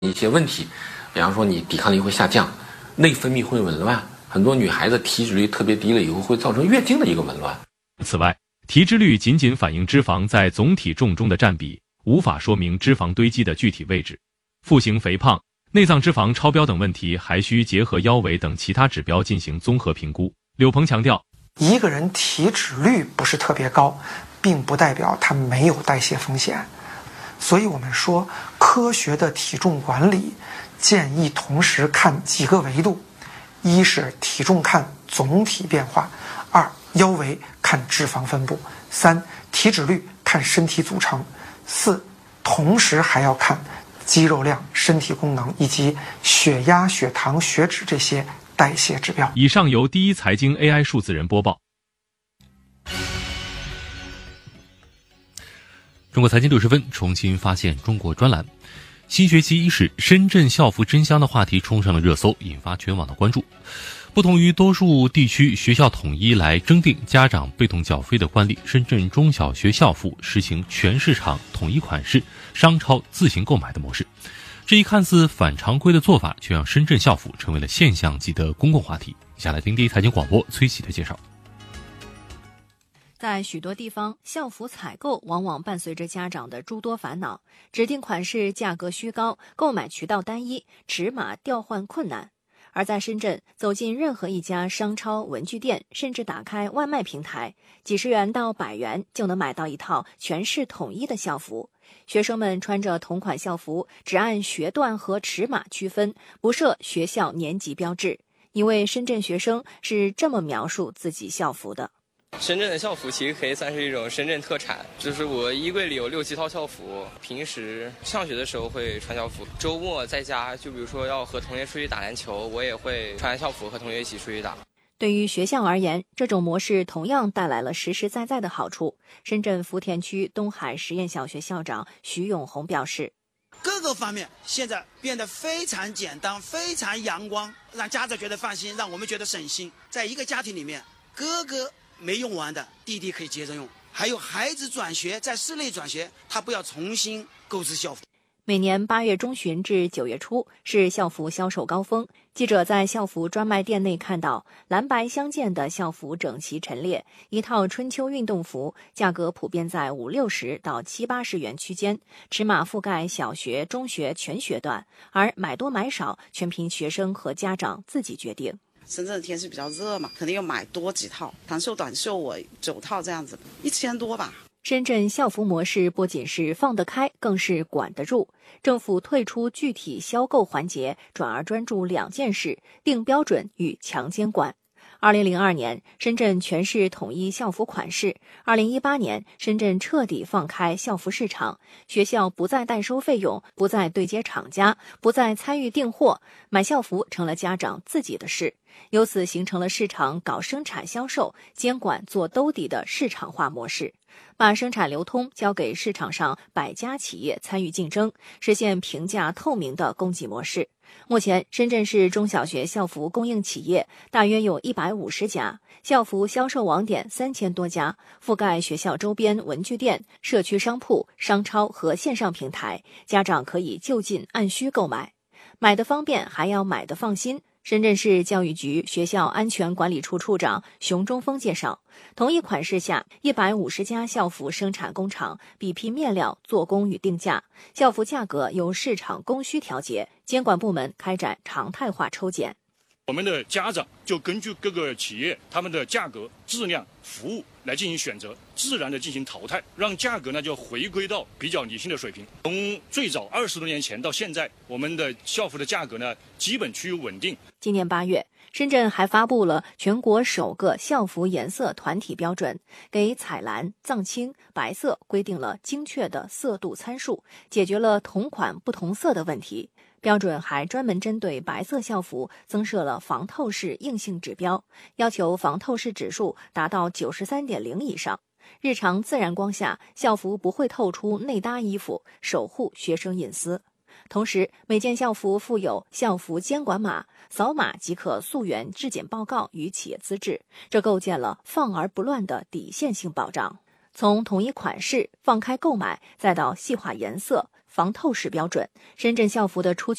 一些问题，比方说你抵抗力会下降，内分泌会紊乱，很多女孩子体脂率特别低了以后会造成月经的一个紊乱。 此外，体脂率仅仅反映脂肪在总体重中的占比，无法说明脂肪堆积的具体位置。腹型肥胖、内脏脂肪超标等问题还需结合腰围等其他指标进行综合评估。柳鹏强调， 一个人体脂率不是特别高，并不代表他没有代谢风险。所以我们说，科学的体重管理建议同时看几个维度：一是体重看总体变化，二腰围看脂肪分布，三体脂率看身体组成，四同时还要看肌肉量、身体功能以及血压、血糖、血脂这些代谢指标。 以上由第一财经 AI 数字人播报。 中国财经60分重新发现中国专栏，新学期伊始，深圳校服真香的话题冲上了热搜，引发全网的关注。不同于多数地区学校统一来征定家长被动缴费的惯例，深圳中小学校服实行全市场统一款式、商超自行购买的模式。这一看似反常规的做法，却让深圳校服成为了现象级的公共话题。下来听第一财经广播崔喜的介绍。 在许多地方，校服采购往往伴随着家长的诸多烦恼：指定款式价格虚高，购买渠道单一，尺码调换困难。而在深圳，走进任何一家商超、文具店，甚至打开外卖平台，几十元到100元就能买到一套全市统一的校服。学生们穿着同款校服，只按学段和尺码区分，不设学校年级标志。一位深圳学生是这么描述自己校服的： 深圳的校服其实可以算是一种深圳特产，就是我衣柜里有6、7套校服，平时上学的时候会穿校服，周末在家就比如说要和同学出去打篮球，我也会穿校服和同学一起出去打。 对于学校而言，这种模式同样带来了实实在在的好处。深圳福田区东海实验小学校长徐永红表示， 各个方面现在变得非常简单，非常阳光，让家长觉得放心，让我们觉得省心。在一个家庭里面，哥哥没用完的，弟弟可以接着用。还有孩子转学，在室内转学，他不要重新购置校服。 每年8月中旬至9月初是校服销售高峰。记者在校服专卖店内看到，蓝白相间的校服整齐陈列，一套春秋运动服价格普遍在50、60到70、80元区间，尺码覆盖小学、中学全学段，而买多买少全凭学生和家长自己决定。 深圳的天气比较热嘛，肯定要买多几套，长袖短袖我9套这样子，1000多吧。 深圳校服模式不仅是放得开，更是管得住。政府退出具体销购环节，转而专注2件事：定标准与强监管。2002年，深圳全市统一校服款式。2018年，深圳彻底放开校服市场，学校不再代收费用，不再对接厂家，不再参与订货，买校服成了家长自己的事。由此形成了市场搞生产销售、监管做兜底的市场化模式，把生产流通交给市场上100家企业参与竞争，实现平价透明的供给模式。目前，深圳市中小学校服供应企业大约有150家，校服销售网点3000多家，覆盖学校周边文具店、社区商铺、商超和线上平台，家长可以就近按需购买，买得方便还要买得放心。深圳市教育局学校安全管理处处长熊中峰介绍，同一款式下，150家校服生产工厂比拼面料、做工与定价，校服价格由市场供需调节，监管部门开展常态化抽检。 我们的家长就根据各个企业他们的价格、质量、服务来进行选择，自然的进行淘汰，让价格呢就回归到比较理性的水平。从最早20多年前到现在，我们的校服的价格呢基本趋于稳定。 今年8月，深圳还发布了全国首个校服颜色团体标准，给彩蓝、藏青、白色规定了精确的色度参数，解决了同款不同色的问题。标准还专门针对白色校服增设了防透视硬性指标，要求防透视指数达到93.0以上。日常自然光下，校服不会透出内搭衣服，守护学生隐私。同时，每件校服附有校服监管码，扫码即可溯源质检报告与企业资质，这构建了放而不乱的底线性保障。从统一款式、放开购买，再到细化颜色、防透视标准，深圳校服的出